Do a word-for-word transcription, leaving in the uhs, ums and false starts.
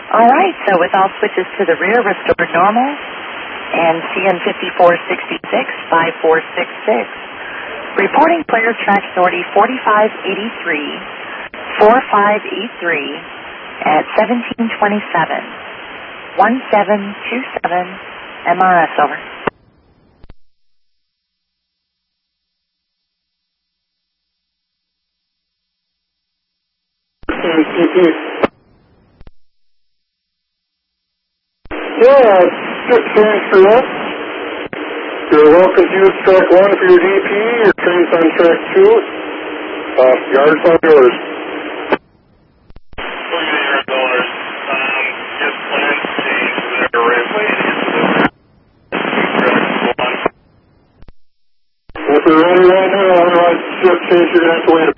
All right, so with all switches to the rear, restored normal, and C N fifty-four sixty-six, five four six six. Reporting player track authority forty-five eighty-three, forty-five eighty-three at seventeen twenty-seven, seventeen twenty-seven, M R S, over. Yeah, just transfer up. You're welcome to use track one for your D P. Your train's on track two. Uh, yards on yours. Looking at your dollars. Um, just plan to change their runway into track one. If you're ready right now, otherwise just change, you're going to have to wait a